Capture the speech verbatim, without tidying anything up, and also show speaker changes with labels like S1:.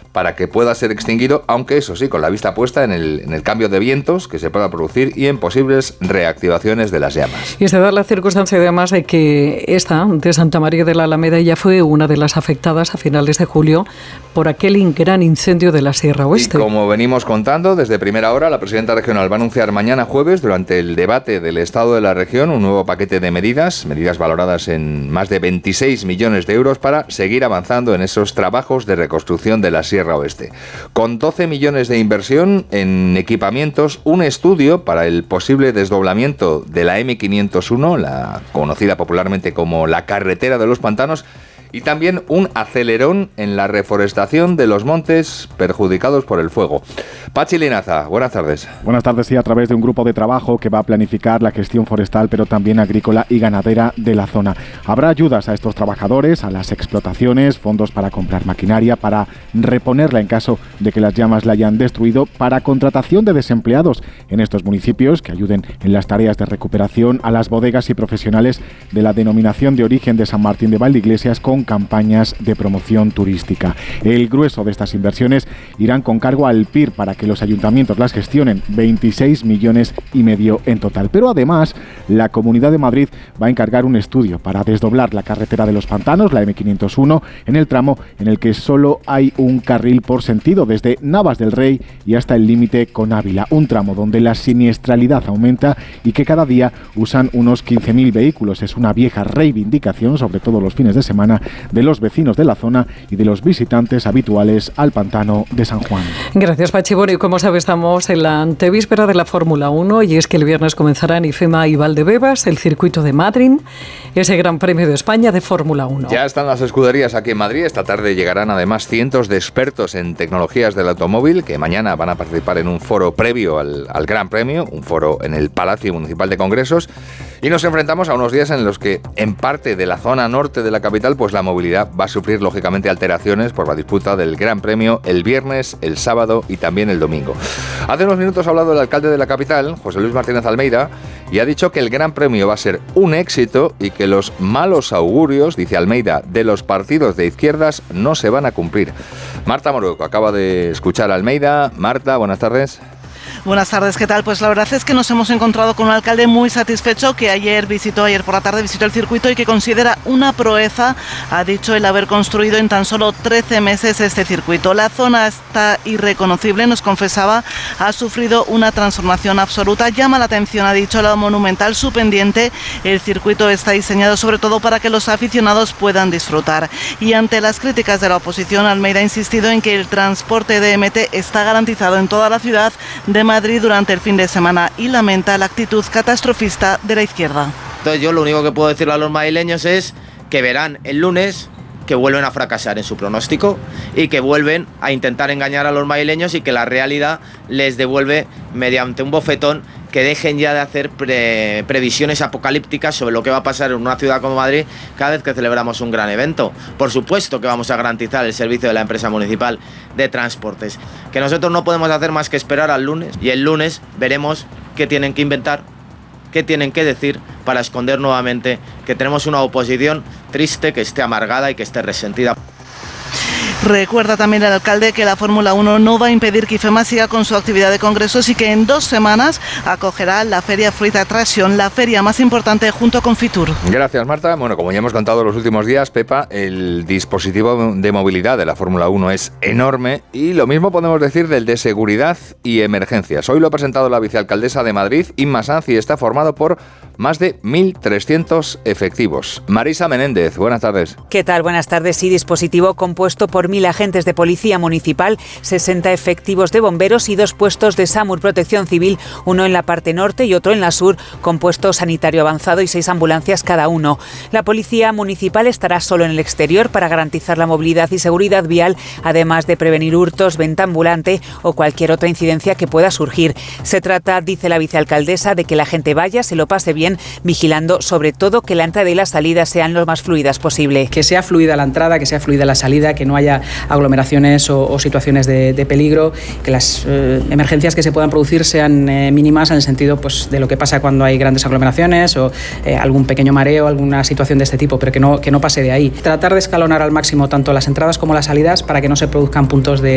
S1: para que pueda ser extinguido, aunque eso sí, con la vista puesta en el, en el cambio de vientos que se pueda producir y en posibles reactivaciones de las llamas.
S2: Y se da la circunstancia además de que esta de Santa María de la Alameda ya fue una de las afectadas a finales de julio por aquel gran incendio de la Sierra Oeste.
S1: Y como venimos contando, desde primera hora, la presidenta regional va a anunciar mañana jueves, durante el debate del estado de la región, un nuevo paquete de medidas, medidas valoradas en más de veintiséis millones de euros para seguir avanzando en esos trabajos de reconstrucción de la Sierra Oeste. Con doce millones de inversión en equipamientos, un estudio para el posible desdoblamiento de la eme quinientos uno, la conocida popularmente como la carretera de los pantanos, y también un acelerón en la reforestación de los montes perjudicados por el fuego. Pachi Linaza, buenas tardes.
S3: Buenas tardes, sí, a través de un grupo de trabajo que va a planificar la gestión forestal, pero también agrícola y ganadera de la zona. Habrá ayudas a estos trabajadores, a las explotaciones, fondos para comprar maquinaria, para reponerla en caso de que las llamas la hayan destruido, para contratación de desempleados en estos municipios que ayuden en las tareas de recuperación, a las bodegas y profesionales de la denominación de origen de San Martín de Valdeiglesias con campañas de promoción turística. El grueso de estas inversiones irán con cargo al P I R para que los ayuntamientos las gestionen, veintiséis millones y medio en total. Pero además, la Comunidad de Madrid va a encargar un estudio para desdoblar la carretera de los pantanos, la eme quinientos uno, en el tramo en el que solo hay un carril por sentido, desde Navas del Rey y hasta el límite con Ávila. Un tramo donde la siniestralidad aumenta y que cada día usan unos quince mil vehículos. Es una vieja reivindicación, sobre todo los fines de semana, de los vecinos de la zona y de los visitantes habituales al pantano de San Juan.
S2: Gracias, Pachi. Bueno, y como sabe, estamos en la antevíspera de la Fórmula uno y es que el viernes comenzará en IFEMA y Valdebebas el circuito de Madrid, ese Gran Premio de España de Fórmula uno.
S1: Ya están las escuderías aquí en Madrid. Esta tarde llegarán además cientos de expertos en tecnologías del automóvil que mañana van a participar en un foro previo al, al Gran Premio, un foro en el Palacio Municipal de Congresos. Y nos enfrentamos a unos días en los que, en parte de la zona norte de la capital, pues la movilidad va a sufrir lógicamente alteraciones por la disputa del Gran Premio el viernes, el sábado y también el domingo. Hace unos minutos ha hablado el alcalde de la capital, José Luis Martínez Almeida, y ha dicho que el Gran Premio va a ser un éxito y que los malos augurios, dice Almeida, de los partidos de izquierdas no se van a cumplir. Marta Morueco acaba de escuchar a Almeida. Marta, buenas tardes.
S4: Buenas tardes, ¿qué tal? Pues la verdad es que nos hemos encontrado con un alcalde muy satisfecho que ayer visitó, ayer por la tarde visitó el circuito y que considera una proeza, ha dicho, el haber construido en tan solo trece meses este circuito. La zona está irreconocible, nos confesaba, ha sufrido una transformación absoluta. Llama la atención, ha dicho, lo monumental, su pendiente. El circuito está diseñado sobre todo para que los aficionados puedan disfrutar. Y ante las críticas de la oposición, Almeida ha insistido en que el transporte de eme te está garantizado en toda la ciudad de Madrid durante el fin de semana y lamenta la actitud catastrofista de la izquierda.
S5: Entonces yo lo único que puedo decirle a los madrileños es que verán el lunes que vuelven a fracasar en su pronóstico y que vuelven a intentar engañar a los madrileños y que la realidad les devuelve mediante un bofetón, que dejen ya de hacer pre- previsiones apocalípticas sobre lo que va a pasar en una ciudad como Madrid cada vez que celebramos un gran evento. Por supuesto que vamos a garantizar el servicio de la empresa municipal de transportes, que nosotros no podemos hacer más que esperar al lunes, y el lunes veremos qué tienen que inventar, qué tienen que decir para esconder nuevamente que tenemos una oposición triste, que esté amargada y que esté resentida.
S4: Recuerda también el alcalde que la Fórmula uno no va a impedir que IFEMA siga con su actividad de congresos y que en dos semanas acogerá la Feria Fruit Attraction, la feria más importante junto con Fitur.
S1: Gracias, Marta. Bueno, como ya hemos contado los últimos días, Pepa, el dispositivo de movilidad de la Fórmula uno es enorme y lo mismo podemos decir del de seguridad y emergencias. Hoy lo ha presentado la vicealcaldesa de Madrid, Inma Sanz, y está formado por más de mil trescientos efectivos. Marisa Menéndez, buenas tardes.
S6: ¿Qué tal? Buenas tardes. Sí, dispositivo compuesto por mil agentes de policía municipal, sesenta efectivos de bomberos y dos puestos de SAMUR Protección Civil, uno en la parte norte y otro en la sur, con puesto sanitario avanzado y seis ambulancias cada uno. La policía municipal estará solo en el exterior para garantizar la movilidad y seguridad vial, además de prevenir hurtos, venta ambulante o cualquier otra incidencia que pueda surgir. Se trata, dice la vicealcaldesa, de que la gente vaya, se lo pase bien, vigilando sobre todo que la entrada y la salida sean lo más fluidas posible.
S7: Que sea fluida la entrada, que sea fluida la salida, que no haya aglomeraciones o, o situaciones de, de peligro, que las eh, emergencias que se puedan producir sean eh, mínimas en el sentido pues, de lo que pasa cuando hay grandes aglomeraciones o eh, algún pequeño mareo, alguna situación de este tipo, pero que no, que no pase de ahí. Tratar de escalonar al máximo tanto las entradas como las salidas para que no se produzcan puntos de